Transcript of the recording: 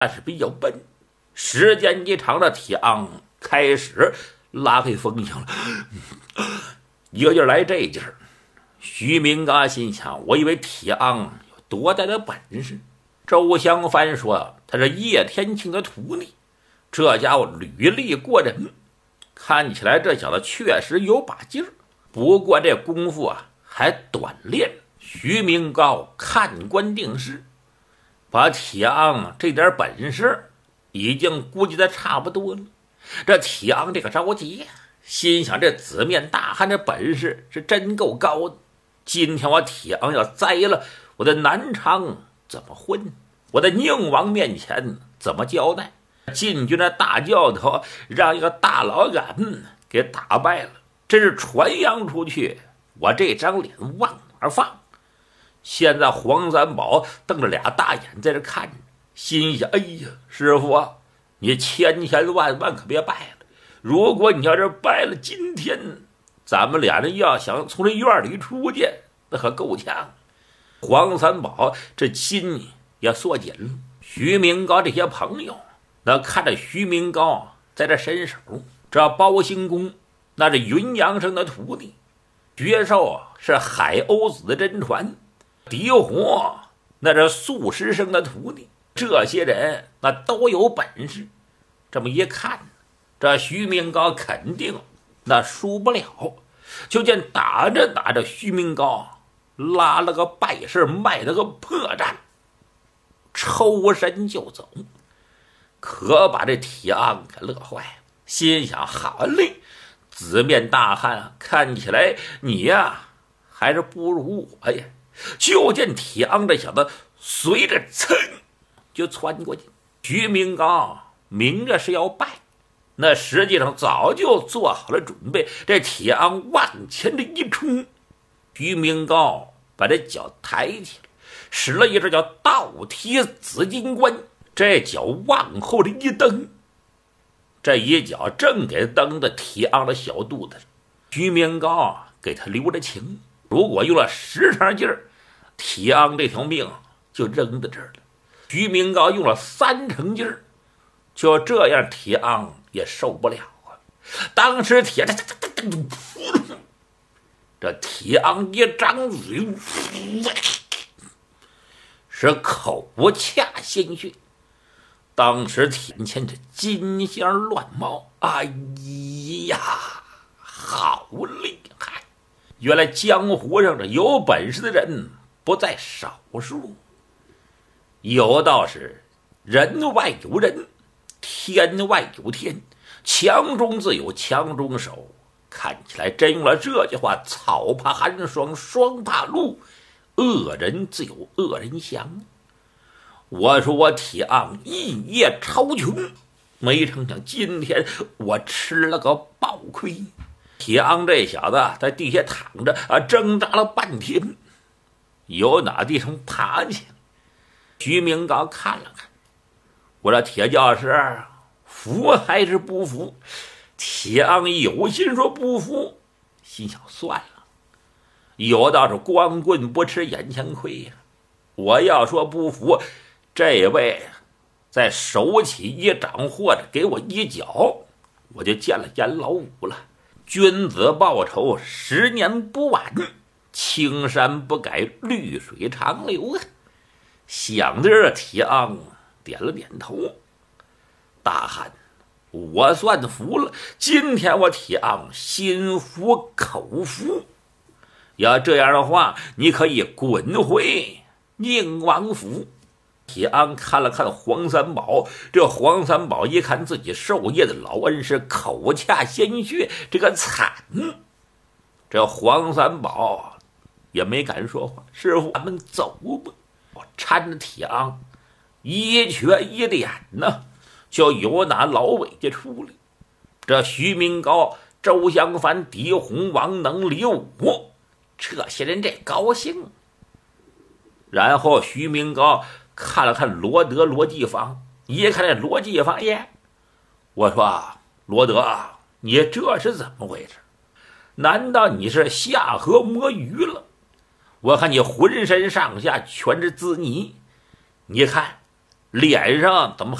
但是比较笨。时间一长，这铁昂开始拉开风向了，一个劲儿来这劲儿。徐明刚心想，我以为铁昂有多大的本事。周香帆说他是叶天庆的徒弟，这家伙履历过人，看起来这小子确实有把劲儿。不过这功夫还短练。徐明高看官定势，把铁昂这点本事已经估计的差不多了。这铁昂这个着急，心想这紫面大汉的本事是真够高的。今天我铁昂要栽了，我的南昌怎么混？我的宁王面前怎么交代？晋军的大教头让一个大老杆给打败了，真是传扬出去，我这张脸往哪儿放？现在黄三宝瞪着俩大眼在这看着，心想：哎呀，师傅你千千万万可别败了！如果你要是败了，今天咱们俩人要想从这院里出去，那可够呛。黄三宝这心也缩紧了。徐明高这些朋友那看着徐明高在这伸手，这包兴公那是云阳生的徒弟，绝寿是海鸥子的真传，狄火那是素师生的徒弟，这些人那都有本事。这么一看，这徐明高肯定那输不了。就见打着打着，徐明高拉了个败事，卖了个破绽，抽身就走，可把这铁昂给乐坏了，心想：好嘞，紫面大汉看起来你呀还是不如我呀。就见铁昂这小子随着噌就窜过去。徐明高明着是要败，那实际上早就做好了准备。这铁昂往前这一冲，徐明高把这脚抬起来，使了一招叫倒踢紫金冠，这脚往后这一蹬，这一脚正给蹬的铁昂的小肚子上。徐明高给他留着情，如果用了10成劲儿，铁昂这条命就扔在这儿了。徐明高用了3成劲儿，就这样铁昂也受不了啊。当时这铁昂一张嘴，是口掐鲜血。当时眼前这金香乱冒，哎呀，好厉害！原来江湖上这有本事的人不在少数，有道是人外有人，天外有天，强中自有强中手。看起来真用了这句话，草怕寒霜，霜怕露，恶人自有恶人降。我说我铁昂一夜超群，没成想今天我吃了个暴亏。铁昂这小子在地下躺着挣扎了半天，由哪地上爬起来。徐明高看了看，我说铁教师服还是不服？铁昂有心说不服，心想算了，有道是光棍不吃眼前亏呀。我要说不服，这位再手起一掌或者给我一脚，我就见了阎老五了。君子报仇10年不晚，青山不改绿水长流啊。想着铁昂点了点头，大汉我算服了，今天我铁昂心服口服。要这样的话，你可以滚回宁王府。铁昂看了看黄三宝，这黄三宝一看自己授业的老恩师口掐鲜血，这个惨。这黄三宝也没敢说话，师傅咱们走吧。我搀着铁昂一瘸一脸呢，就由那老韦家出来。这徐明高、周香帆、狄洪、王能、李武这些人这高兴。然后徐明高看了看罗德、罗继芳，一看这罗继芳耶，我说罗德，你这是怎么回事？难道你是下河摸鱼了？我看你浑身上下全是滋泥，你看脸上怎么